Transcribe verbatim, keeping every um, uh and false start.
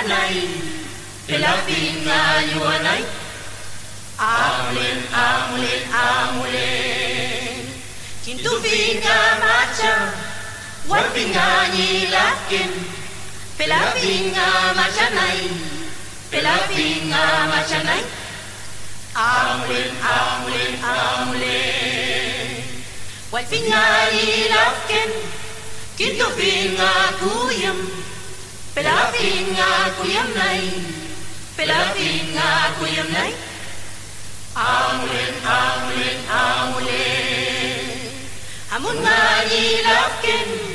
này Pelapin nga yuanay Amulen, amulen, amulen Kintupin nga macha Walpin nga nilakin Pelapin nga macha này Pelapin nga macha này Amulen, amulen, amulen Walpin nga nilakin Kintupin nga kuyam Pelapin nga kuyam này Pelapin nga kuyam này Amulen, amulen, amulen Amun nga nilakin